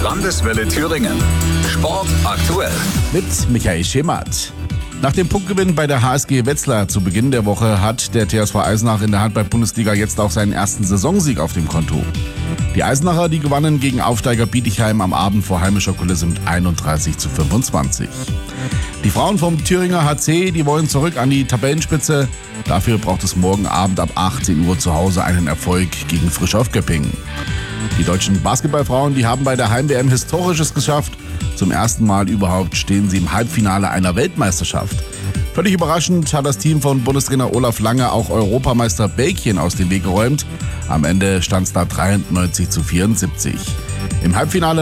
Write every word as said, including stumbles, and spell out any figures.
Landeswelle Thüringen. Sport aktuell. Mit Michael Schemert. Nach dem Punktgewinn bei der H S G Wetzlar zu Beginn der Woche hat der T S V Eisenach in der Handball-Bundesliga jetzt auch seinen ersten Saisonsieg auf dem Konto. Die Eisenacher, die gewannen gegen Aufsteiger Bietigheim am Abend vor heimischer Kulisse mit einunddreißig zu fünfundzwanzig. Die Frauen vom Thüringer H C, die wollen zurück an die Tabellenspitze. Dafür braucht es morgen Abend ab achtzehn Uhr zu Hause einen Erfolg gegen Frisch auf Göppingen. Die deutschen Basketballfrauen, die haben bei der Heim-W M Historisches geschafft. Zum ersten Mal überhaupt stehen sie im Halbfinale einer Weltmeisterschaft. Völlig überraschend hat das Team von Bundestrainer Olaf Lange auch Europameister Belgien aus dem Weg geräumt. Am Ende stand es da dreiundneunzig zu vierundsiebzig. Im Halbfinale